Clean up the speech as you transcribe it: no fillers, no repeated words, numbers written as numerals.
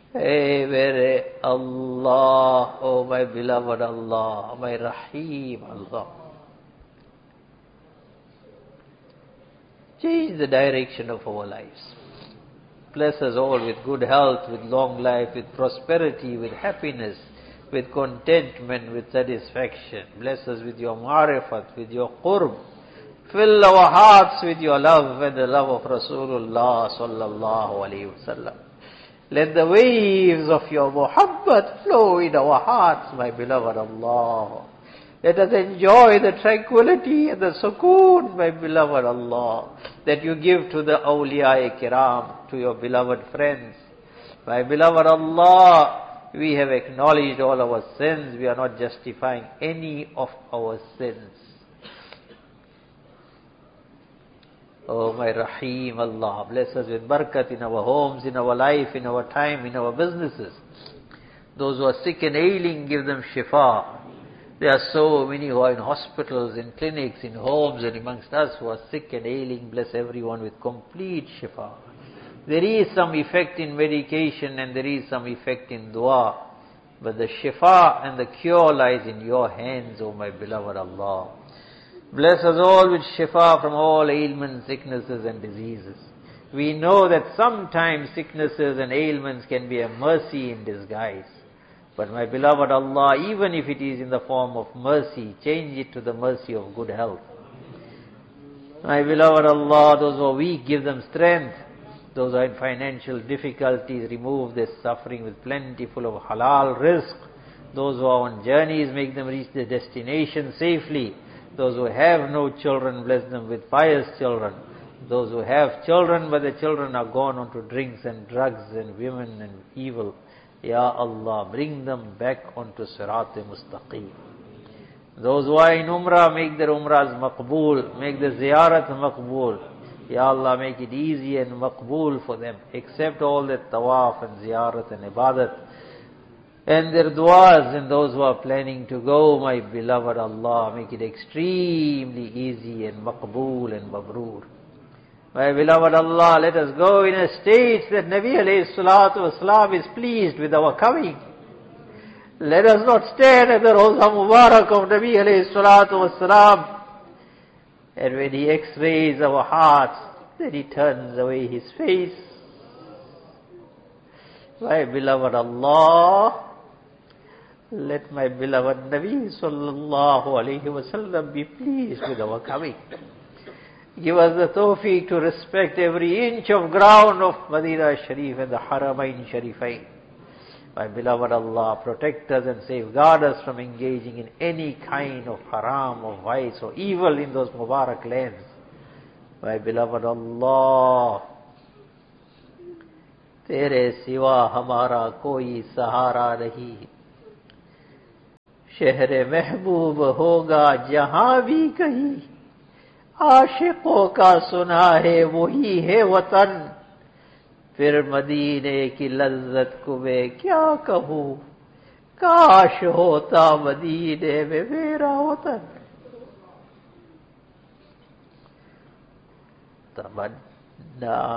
Hey, mere Allah, oh my beloved Allah, my Rahim Allah. Change the direction of our lives. Bless us all with good health, with long life, with prosperity, with happiness, with contentment, with satisfaction. Bless us with your ma'rifat, with your qurb. Fill our hearts with your love and the love of Rasulullah sallallahu alayhi wasallam. Let the waves of your muhabbat flow in our hearts, my beloved Allah. Let us enjoy the tranquility and the sukoon, my beloved Allah, that you give to the awliya kiram, to your beloved friends. My beloved Allah, we have acknowledged all our sins. We are not justifying any of our sins. Oh my Rahim Allah, bless us with barakat in our homes, in our life, in our time, in our businesses. Those who are sick and ailing, give them shifa. There are so many who are in hospitals, in clinics, in homes, and amongst us who are sick and ailing. Bless everyone with complete shifa. There is some effect in medication and there is some effect in dua. But the shifa and the cure lies in your hands, O my beloved Allah. Bless us all with shifa from all ailments, sicknesses and diseases. We know that sometimes sicknesses and ailments can be a mercy in disguise. But my beloved Allah, even if it is in the form of mercy, change it to the mercy of good health. My beloved Allah, those who are weak, give them strength. Those who are in financial difficulties, remove their suffering with plentiful of halal rizq. Those who are on journeys, make them reach their destination safely. Those who have no children, bless them with pious children. Those who have children, but the children are gone on to drinks and drugs and women and evil. Ya Allah, bring them back onto Sirat-e-Mustaqim. Those who are in Umrah, make their Umrahs maqbool, make the ziyarat maqbool. Ya Allah, make it easy and maqbool for them. Accept all their tawaf and ziyarat and ibadat. And their du'as, and those who are planning to go, my beloved Allah, make it extremely easy and maqbool and mabroor. My beloved Allah, let us go in a state that Nabi alayhi salatu wasalam is pleased with our coming. Let us not stand at the Rawza Mubarak of Nabi alayhi salatu wasalam. And when he x-rays our hearts, then he turns away his face. My beloved Allah, let my beloved Nabi sallallahu alayhi wasallam be pleased with our coming. Give us the tawfiq to respect every inch of ground of Madinah Sharif and the Haramain Sharifain. My beloved Allah, protect us and safeguard us from engaging in any kind of haram or vice or evil in those Mubarak lands. My beloved Allah, Tere siwa hamara koi sahara nahi. Shehre mehboob hoga jahan bhi kahi. आशिकों का सुना है वही है वतन फिर मदीने की लज्जत को मैं क्या कहूँ काश होता मदीने में मेरा वतन तमन्ना